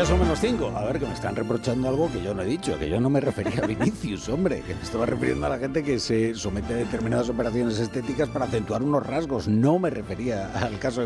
ya son -5. A ver, que me están reprochando algo que yo no he dicho, que yo no me refería a Vinicius, hombre, que me estaba refiriendo a la gente que se somete a determinadas operaciones estéticas para acentuar unos rasgos. No me refería al caso de